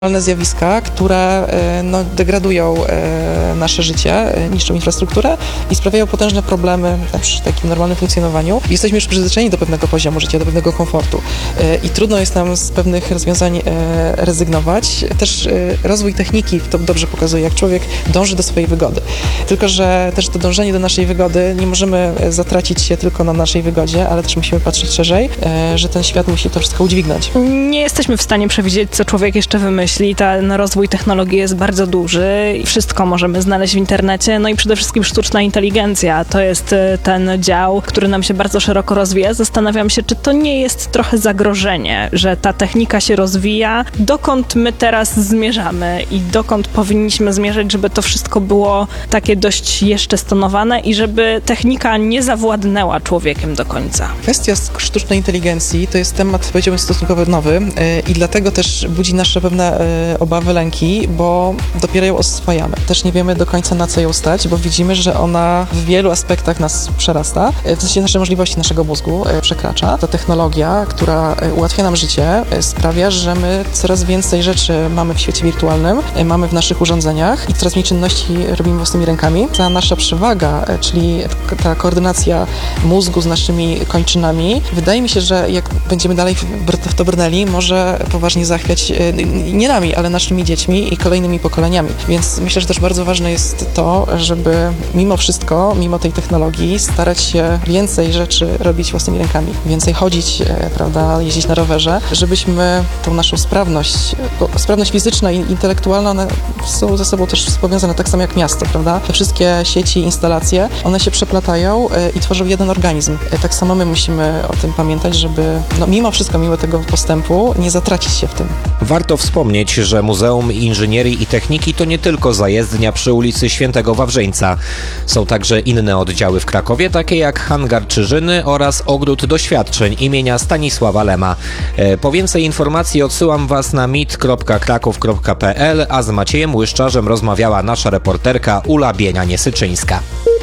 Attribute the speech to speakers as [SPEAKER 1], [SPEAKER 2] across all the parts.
[SPEAKER 1] Zjawiska, które degradują nasze życie, niszczą infrastrukturę i sprawiają potężne problemy przy takim normalnym funkcjonowaniu. Jesteśmy już przyzwyczajeni do pewnego poziomu życia, do pewnego komfortu i trudno jest nam z pewnych rozwiązań rezygnować. Też rozwój techniki to dobrze pokazuje, jak człowiek dąży do swojej wygody. Tylko że też to dążenie do naszej wygody nie możemy zatracić się tylko na naszej wygodzie, ale też musimy patrzeć szerzej, że ten świat musi to wszystko udźwignąć.
[SPEAKER 2] Nie jesteśmy w stanie przewidzieć, co człowiek jeszcze wymyśli. Ten rozwój technologii jest bardzo duży i wszystko możemy znaleźć w internecie. No i przede wszystkim sztuczna inteligencja. To jest ten dział, który nam się bardzo szeroko rozwija. Zastanawiam się, czy to nie jest trochę zagrożenie, że ta technika się rozwija. Dokąd my teraz zmierzamy i dokąd powinniśmy zmierzać, żeby to wszystko było takie dość jeszcze stonowane i żeby technika nie zawładnęła człowiekiem do końca.
[SPEAKER 1] Kwestia sztucznej inteligencji to jest temat, powiedziałbym, stosunkowo nowy i dlatego też budzi nasze pewne obawy, lęki, bo dopiero ją oswajamy. Też nie wiemy do końca, na co ją stać, bo widzimy, że ona w wielu aspektach nas przerasta, w sensie nasze możliwości naszego mózgu przekracza. Ta technologia, która ułatwia nam życie, sprawia, że my coraz więcej rzeczy mamy w świecie wirtualnym, mamy w naszych urządzeniach i coraz mniej czynności robimy własnymi rękami. Ta nasza przewaga, czyli ta koordynacja mózgu z naszymi kończynami, wydaje mi się, że jak będziemy dalej w to brnęli, może poważnie zachwiać nie nami, ale naszymi dziećmi i kolejnymi pokoleniami. Więc myślę, że też bardzo ważne jest to, żeby mimo wszystko, mimo tej technologii, starać się więcej rzeczy robić własnymi rękami. Więcej chodzić, prawda, jeździć na rowerze, żebyśmy tą naszą sprawność, bo sprawność fizyczna i intelektualna, one są ze sobą też powiązane, tak samo jak miasto, prawda? Te wszystkie sieci, instalacje, one się przeplatają i tworzą jeden organizm. Tak samo my musimy o tym pamiętać, żeby mimo wszystko, mimo tego postępu, nie zatracić się w tym.
[SPEAKER 3] Warto wspomnieć, że Muzeum Inżynierii i Techniki to nie tylko zajezdnia przy ulicy Świętego Wawrzyńca. Są także inne oddziały w Krakowie, takie jak Hangar Czyżyny oraz Ogród Doświadczeń imienia Stanisława Lema. Po więcej informacji odsyłam Was na mit.kraków.pl, a z Maciejem Łyszczarzem rozmawiała nasza reporterka Ula Bienia-Niesyczyńska.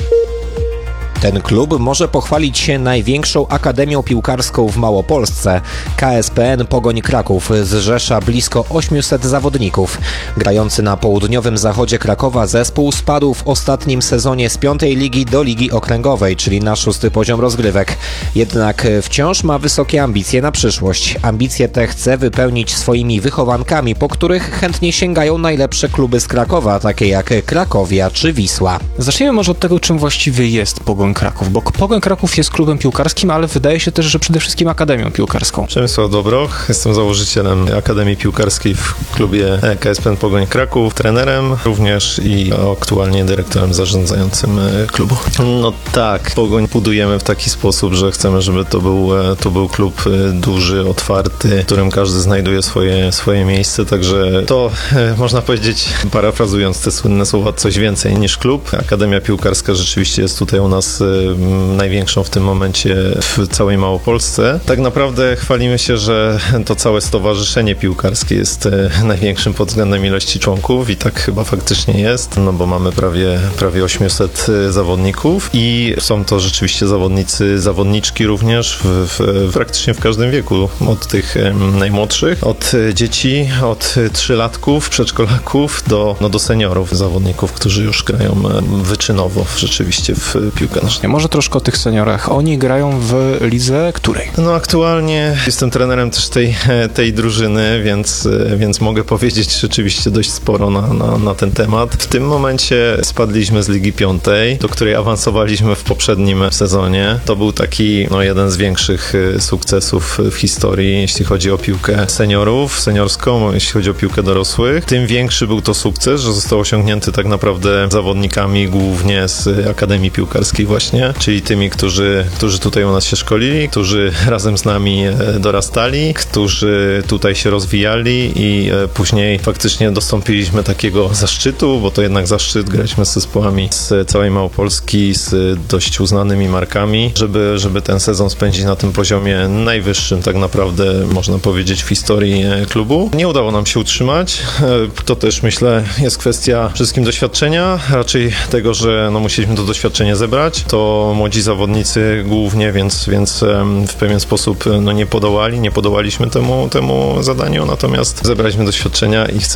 [SPEAKER 3] Ten klub może pochwalić się największą akademią piłkarską w Małopolsce. KSPN Pogoń Kraków zrzesza blisko 800 zawodników. Grający na południowym zachodzie Krakowa zespół spadł w ostatnim sezonie z 5. ligi do ligi okręgowej, czyli na 6. poziom rozgrywek. Jednak wciąż ma wysokie ambicje na przyszłość. Ambicje te chce wypełnić swoimi wychowankami, po których chętnie sięgają najlepsze kluby z Krakowa, takie jak Krakowia czy Wisła.
[SPEAKER 4] Zacznijmy może od tego, czym właściwie jest Pogoń Kraków, bo Pogoń Kraków jest klubem piłkarskim, ale wydaje się też, że przede wszystkim akademią piłkarską.
[SPEAKER 5] Przemysław Dobroch, jestem założycielem Akademii Piłkarskiej w klubie KSPN Pogoń Kraków, trenerem również i aktualnie dyrektorem zarządzającym klubu. No tak, Pogoń budujemy w taki sposób, że chcemy, żeby to był klub duży, otwarty, w którym każdy znajduje swoje miejsce, także to można powiedzieć, parafrazując te słynne słowa, coś więcej niż klub. Akademia Piłkarska rzeczywiście jest tutaj u nas największą w tym momencie w całej Małopolsce. Tak naprawdę chwalimy się, że to całe stowarzyszenie piłkarskie jest największym pod względem ilości członków i tak chyba faktycznie jest, no bo mamy prawie 800 zawodników i są to rzeczywiście zawodniczki również praktycznie w każdym wieku, od tych najmłodszych, od dzieci, od 3-latków, przedszkolaków do seniorów, zawodników, którzy już grają wyczynowo rzeczywiście w piłkę nożną.
[SPEAKER 4] Może troszkę o tych seniorach. Oni grają w lidze której?
[SPEAKER 5] No aktualnie jestem trenerem też tej drużyny, więc mogę powiedzieć rzeczywiście dość sporo na ten temat. W tym momencie spadliśmy z Ligi 5, do której awansowaliśmy w poprzednim sezonie. To był taki jeden z większych sukcesów w historii, jeśli chodzi o piłkę seniorów, seniorską, jeśli chodzi o piłkę dorosłych. Tym większy był to sukces, że został osiągnięty tak naprawdę zawodnikami głównie z Akademii Piłkarskiej właśnie, czyli tymi, którzy tutaj u nas się szkolili, którzy razem z nami dorastali, którzy tutaj się rozwijali i później faktycznie dostąpiliśmy takiego zaszczytu, bo to jednak zaszczyt, graliśmy z zespołami z całej Małopolski, z dość uznanymi markami, żeby ten sezon spędzić na tym poziomie najwyższym tak naprawdę, można powiedzieć, w historii klubu. Nie udało nam się utrzymać. To też, myślę, jest kwestia przede wszystkim doświadczenia, raczej tego, że musieliśmy to doświadczenie zebrać. To młodzi zawodnicy głównie, więc w pewien sposób nie podołaliśmy temu zadaniu, natomiast zebraliśmy doświadczenia i chcemy